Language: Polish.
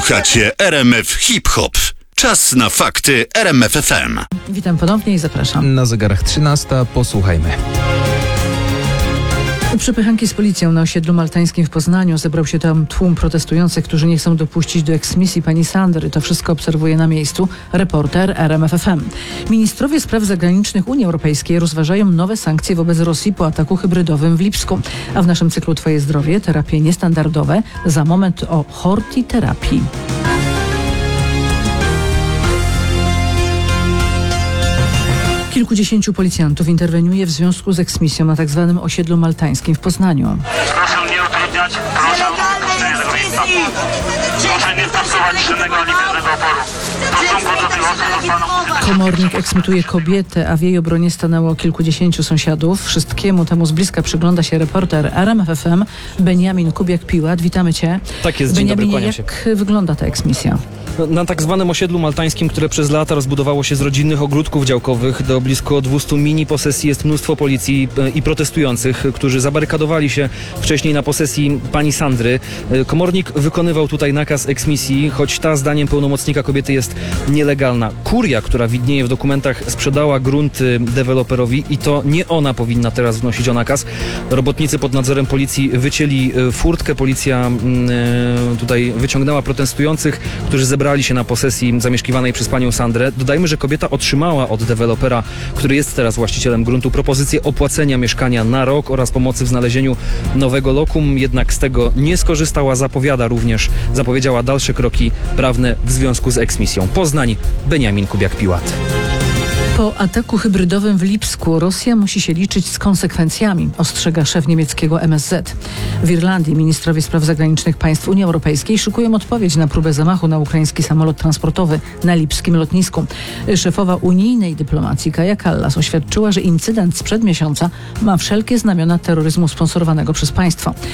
Słuchacie RMF Hip Hop. Czas na fakty RMF FM. Witam ponownie i zapraszam. Na zegarach 13, posłuchajmy. Przepychanki z policją na osiedlu maltańskim w Poznaniu. Zebrał się tam tłum protestujących, którzy nie chcą dopuścić do eksmisji pani Sandry. To wszystko obserwuje na miejscu reporter RMF FM. Ministrowie spraw zagranicznych Unii Europejskiej rozważają nowe sankcje wobec Rosji po ataku hybrydowym w Lipsku. A w naszym cyklu Twoje zdrowie, terapie niestandardowe, za moment o hortiterapii. Kilkudziesięciu policjantów interweniuje w związku z eksmisją na tzw. osiedlu maltańskim w Poznaniu. Proszę nie utrudniać, proszę uniknąć tego miejsca. Proszę nie stosować żadnego niebieżnego oporu. W stosunku do tych osób zostaną użyte. Komornik eksmituje kobietę, a w jej obronie stanęło kilkudziesięciu sąsiadów. Wszystkiemu temu z bliska przygląda się reporter RMF FM Beniamin Kubiak-Piłat. Witamy Cię. Tak jest, dzień dobry, Beniaminie, kłaniam się. jak wygląda ta eksmisja? Na tak zwanym osiedlu maltańskim, które przez lata rozbudowało się z rodzinnych ogródków działkowych do blisko 200 mini posesji, jest mnóstwo policji i protestujących, którzy zabarykadowali się wcześniej na posesji pani Sandry. Komornik wykonywał tutaj nakaz eksmisji, choć ta zdaniem pełnomocnika kobiety jest nielegalna. Kuria, która widnieje w dokumentach, sprzedała grunty deweloperowi i to nie ona powinna teraz wnosić o nakaz. Robotnicy pod nadzorem policji wycięli furtkę. Policja tutaj wyciągnęła protestujących, którzy zebrali się na posesji zamieszkiwanej przez panią Sandrę. Dodajmy, że kobieta otrzymała od dewelopera, który jest teraz właścicielem gruntu, propozycję opłacenia mieszkania na rok oraz pomocy w znalezieniu nowego lokum, jednak z tego nie skorzystała. Zapowiedziała dalsze kroki prawne w związku z eksmisją. Poznań, Beniamin Kubiak-Piłat. Po ataku hybrydowym w Lipsku Rosja musi się liczyć z konsekwencjami, ostrzega szef niemieckiego MSZ. W Irlandii ministrowie spraw zagranicznych państw Unii Europejskiej szykują odpowiedź na próbę zamachu na ukraiński samolot transportowy na lipskim lotnisku. Szefowa unijnej dyplomacji Kaja Kallas oświadczyła, że incydent sprzed miesiąca ma wszelkie znamiona terroryzmu sponsorowanego przez państwo.